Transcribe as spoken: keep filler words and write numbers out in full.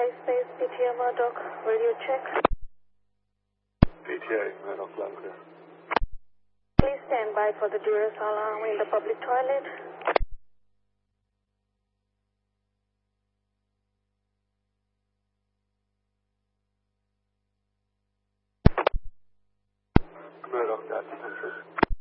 Space, P T A Murdoch, radio check. P T A Murdoch, local. Please stand by for the Duracell alarm in the public toilet.